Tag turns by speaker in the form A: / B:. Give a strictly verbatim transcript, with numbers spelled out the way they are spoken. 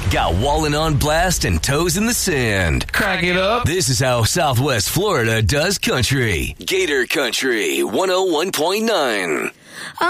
A: got Wallin on blast and toes in the sand.
B: Crack it up.
A: This is how Southwest Florida does country. Gator Country one oh one point nine.